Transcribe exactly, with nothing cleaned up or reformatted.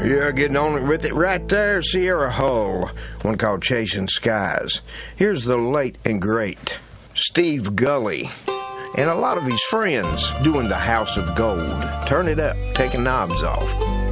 You're getting on with it right there, Sierra Hull, one called Chasing Skies. Here's the late and great Steve Gully and a lot of his friends doing the House of Gold. Turn it up, taking knobs off.